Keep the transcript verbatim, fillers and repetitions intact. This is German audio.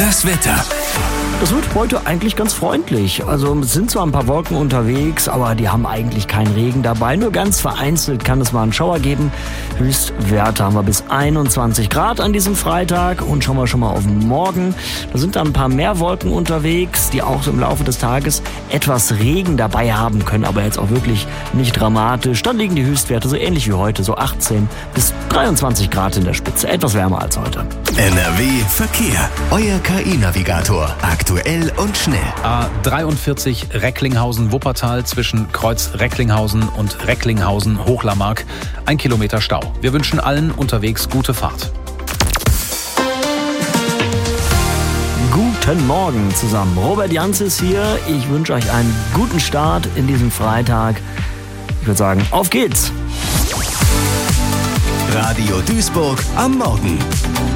Das Wetter. Es wird heute eigentlich ganz freundlich. Also es sind zwar ein paar Wolken unterwegs, aber die haben eigentlich keinen Regen dabei. Nur ganz vereinzelt kann es mal einen Schauer geben. Höchstwerte haben wir bis einundzwanzig Grad an diesem Freitag. Und schauen wir schon mal auf morgen. Da sind dann ein paar mehr Wolken unterwegs, die auch so im Laufe des Tages etwas Regen dabei haben können. Aber jetzt auch wirklich nicht dramatisch. Dann liegen die Höchstwerte so ähnlich wie heute, so achtzehn bis dreiundzwanzig Grad in der Spitze. Etwas wärmer als heute. N R W Verkehr. Euer K I-Navigator. Aktuell und schnell. A dreiundvierzig Recklinghausen-Wuppertal zwischen Kreuz Recklinghausen und Recklinghausen-Hochlarmark. Ein Kilometer Stau. Wir wünschen allen unterwegs gute Fahrt. Guten Morgen zusammen. Robert Janz hier. Ich wünsche euch einen guten Start in diesem Freitag. Ich würde sagen, auf geht's. Radio Duisburg am Morgen.